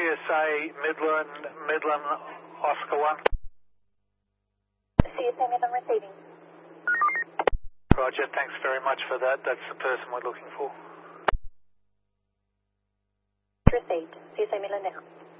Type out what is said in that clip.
CSA Midland Oscar 1. CSA Midland receiving. Roger, thanks very much for that. That's the person we're looking for. Received. CSA Midland now.